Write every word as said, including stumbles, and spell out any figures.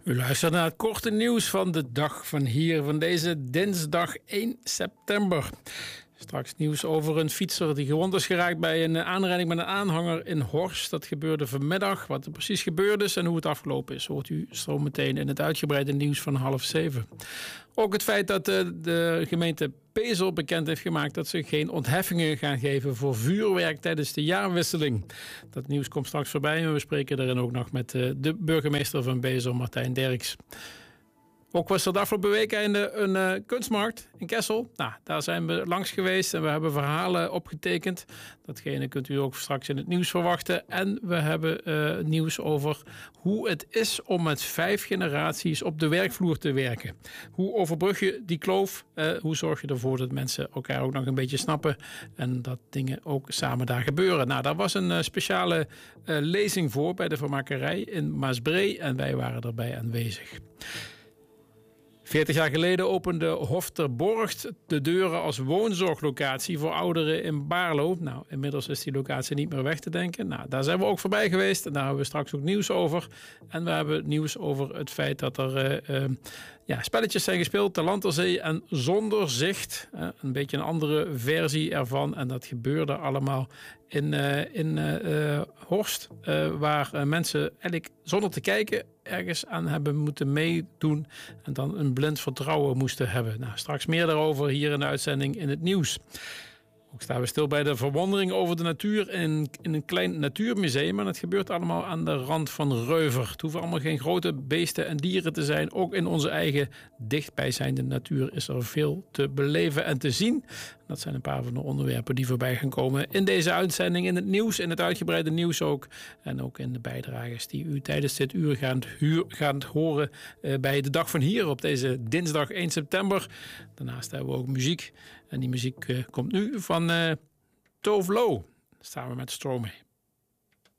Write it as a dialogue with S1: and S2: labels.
S1: U luistert naar het korte nieuws van de dag van hier, van deze dinsdag één september. Straks nieuws over een fietser die gewond is geraakt bij een aanrijding met een aanhanger in Horst. Dat gebeurde vanmiddag. Wat er precies gebeurd is en hoe het afgelopen is, hoort u zo meteen in het uitgebreide nieuws van half zeven. Ook het feit dat de, de gemeente Pezel bekend heeft gemaakt dat ze geen ontheffingen gaan geven voor vuurwerk tijdens de jaarwisseling. Dat nieuws komt straks voorbij en we spreken daarin ook nog met de burgemeester van Pezel, Martijn Derks. Ook was er de afgelopen week einde een uh, kunstmarkt in Kessel. Nou, daar zijn we langs geweest en we hebben verhalen opgetekend. Datgene kunt u ook straks in het nieuws verwachten. En we hebben uh, nieuws over hoe het is om met vijf generaties op de werkvloer te werken. Hoe overbrug je die kloof? Uh, hoe zorg je ervoor dat mensen elkaar ook nog een beetje snappen en dat dingen ook samen daar gebeuren? Nou, daar was een uh, speciale uh, lezing voor bij de Vermakerij in Maasbree en wij waren erbij aanwezig. veertig jaar geleden opende Hof ter Borgt de deuren als woonzorglocatie voor ouderen in Baarlo. Nou, inmiddels is die locatie niet meer weg te denken. Nou, daar zijn we ook voorbij geweest en daar hebben we straks ook nieuws over. En we hebben nieuws over het feit dat er uh, uh, ja, spelletjes zijn gespeeld ter land, ter zee en zonder zicht. Uh, een beetje een andere versie ervan en dat gebeurde allemaal in, uh, in uh, Horst, uh, waar uh, mensen eigenlijk zonder te kijken ergens aan hebben moeten meedoen en dan een blind vertrouwen moesten hebben. Nou, straks meer daarover hier in de uitzending in het nieuws. Ook staan we stil bij de verwondering over de natuur in, in een klein natuurmuseum. En dat gebeurt allemaal aan de rand van Reuver. Het hoeven allemaal geen grote beesten en dieren te zijn. Ook in onze eigen dichtbijzijnde natuur is er veel te beleven en te zien. Dat zijn een paar van de onderwerpen die voorbij gaan komen in deze uitzending, in het nieuws, in het uitgebreide nieuws ook. En ook in de bijdrages die u tijdens dit uur gaat, huur, gaat horen uh, bij de dag van hier op deze dinsdag één september. Daarnaast hebben we ook muziek. En die muziek uh, komt nu van uh, Tove Lo, samen met Stromae.